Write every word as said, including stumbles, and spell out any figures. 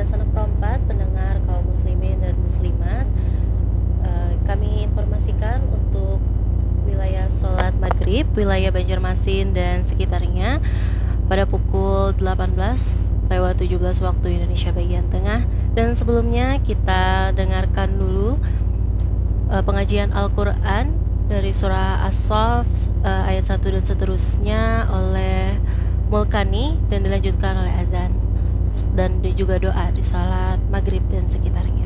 dan sanak perempat pendengar kaum muslimin dan muslimat. uh, Kami informasikan untuk wilayah sholat maghrib, wilayah Banjarmasin dan sekitarnya pada pukul delapan belas lewat tujuh belas waktu Indonesia bagian tengah. Dan sebelumnya kita dengarkan dulu uh, pengajian Al-Quran dari surah As-Saff uh, ayat satu dan seterusnya oleh Mulkani, dan dilanjutkan oleh azan dan juga doa di salat maghrib dan sekitarnya.